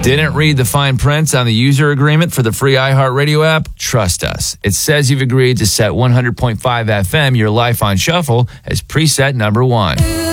Didn't read the fine print on the user agreement for the free iHeartRadio app? Trust us. It says you've agreed to set 100.5 FM, your life on shuffle, as preset number 1.